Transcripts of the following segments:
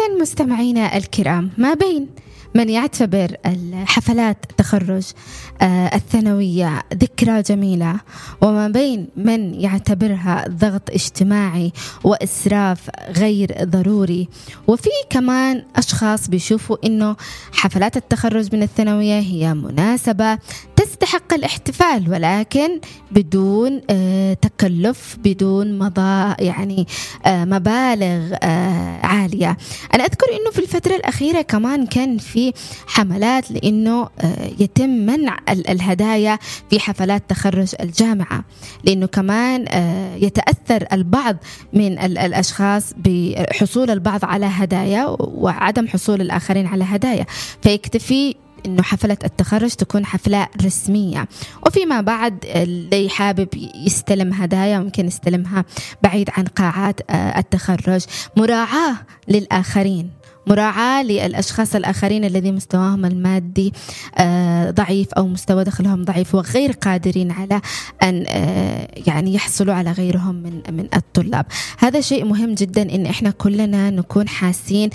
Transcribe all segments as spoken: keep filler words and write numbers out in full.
إذن مستمعينا الكرام، ما بين من يعتبر الحفلات التخرج الثانوية ذكرى جميلة، وما بين من يعتبرها ضغط اجتماعي وإسراف غير ضروري. وفي كمان أشخاص بيشوفوا إنه حفلات التخرج من الثانوية هي مناسبة تستحق الاحتفال، ولكن بدون تكلف، بدون مضى يعني مبالغ عالية. أنا أذكر إنه في الفترة الأخيرة كمان كان في حملات لأنه يتم منع الهدايا في حفلات تخرج الجامعة، لأنه كمان يتأثر البعض من الأشخاص بحصول البعض على هدايا وعدم حصول الآخرين على هدايا، فيكتفي إنه حفلة التخرج تكون حفلة رسمية، وفيما بعد اللي حابب يستلم هدايا ممكن يستلمها بعيد عن قاعات التخرج. مراعاة للآخرين، مراعاة للأشخاص الآخرين الذين مستواهم المادي ضعيف أو مستوى دخلهم ضعيف وغير قادرين على أن يعني يحصلوا على غيرهم من من الطلاب. هذا شيء مهم جدا، إن إحنا كلنا نكون حاسين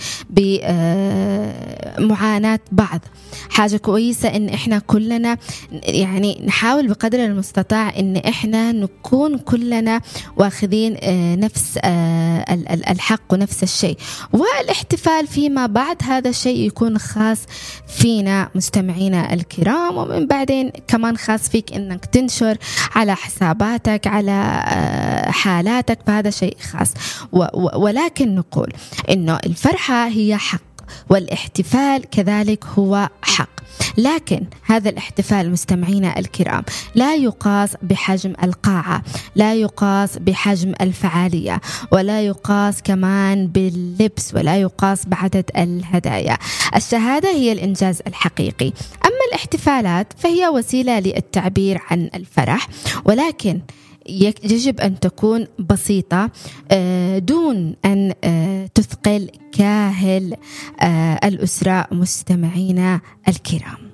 بمعاناة بعض. حاجة كويسة إن إحنا كلنا يعني نحاول بقدر المستطاع إن إحنا نكون كلنا واخذين نفس الحق ونفس الشيء، والاحتفال فيما بعد هذا الشيء يكون خاص فينا مستمعينا الكرام، ومن بعدين كمان خاص فيك إنك تنشر على حساباتك على حالاتك، فهذا شيء خاص. ولكن نقول إنه الفرحة هي حق، والاحتفال كذلك هو حق، لكن هذا الاحتفال مستمعينا الكرام لا يقاس بحجم القاعة، لا يقاس بحجم الفعالية، ولا يقاس كمان باللبس، ولا يقاس بعدد الهدايا. الشهادة هي الإنجاز الحقيقي، أما الاحتفالات فهي وسيلة للتعبير عن الفرح، ولكن يجب أن تكون بسيطة دون أن تثقل كاهل الأسرة مستمعينا الكرام.